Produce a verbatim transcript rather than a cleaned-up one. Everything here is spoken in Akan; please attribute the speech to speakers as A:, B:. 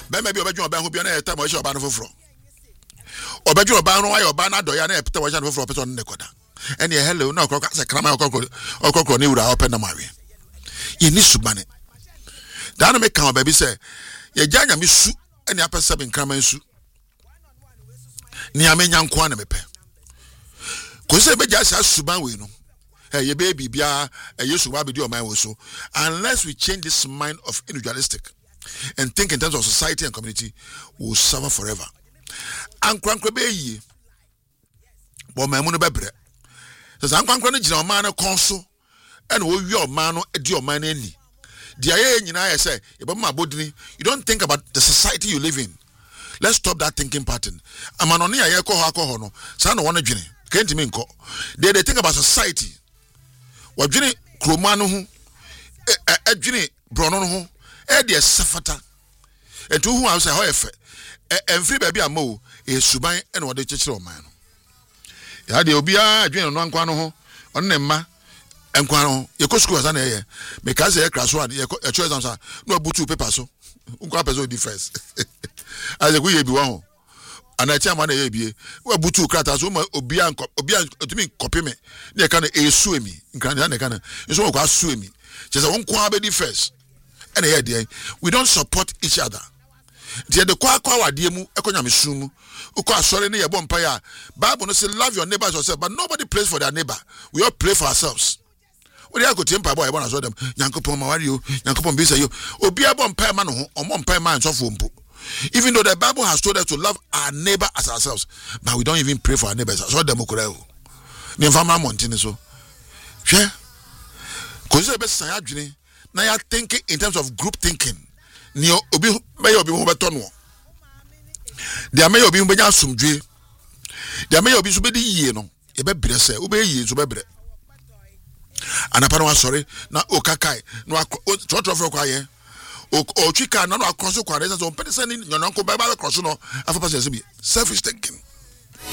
A: be maybe obedwon oba ho bia na eta mo hye oba no foforo obedwon oba no aye oba na do ya na epeta wo hye no foforo person ne koda ene hello na okoko ase krama okoko okoko ne wura open na mawe ye ni subane da na me kan oba bi se ye janya me su ene apesa be krama nsu ni amenya nko na mepe ko se be ja sa suban we no hey ye baby bia yesu ba be di o man wo so unless we change this mind of individualistic and think in terms of society and community, we will suffer forever. And crankle be ye. But my money be bre. Says I'm crankle ni man a council and we your man or your man any. The aye you know I say about my body. You don't think about the society you live in. Let's stop that thinking pattern. I'm an only aye ko ha ko no. Say no wanna dwene. Can't mean ko. They they think about society. What dwene kroma no ho. E e dwene brono no ho. E de safata etu hu am say how efe emfiri ba bia ma o e suban e na wo de chechire o man no ya de obi a adwen no ankwa no ho on ne mma enkwa no ye ko school asa na ye me ka say e kraso ade ye e choice am sa no butu paper so nkwa person di first as e ku ye bi wa ho ana ti am na ye bie we butu krata so obi an obi an otumi copy me na ka na e su emi nkran na ka na so wo kwa su emi je say won kwa be di first. And here, we don't support each other. The the kwa kwa wadie mu ekonya mesumu. Uko asore ne yebo mpaya. Bible no say love your neighbor as yourself, but nobody prays for their neighbor. We all pray for ourselves. We dey go tempa boy ebo na so dem. Nyankopon mawari yo, Nyankopon bi say yo. Obi ebo mpaya ma no ho, omo mpaya ma nso fo mpo. Even though the Bible has told us to love our neighbor as ourselves, but we don't even pray for our neighbors. So dem okura o. Ni mfama montine so. Hwe. Ko se be san adwene. Now you are thinking in terms of group thinking. Ni obi may obi ho beto no. Dia may obi ho benya sumdwe. Dia may obi so be di yie no. E be bre se, obi yie so be bre. Anapa no sorry na okakai no trotro for kwa ye. O o twika na no akroso kwa resa so pede se ni nyananko ba ba akroso no afa pase se bi. Selfish thinking.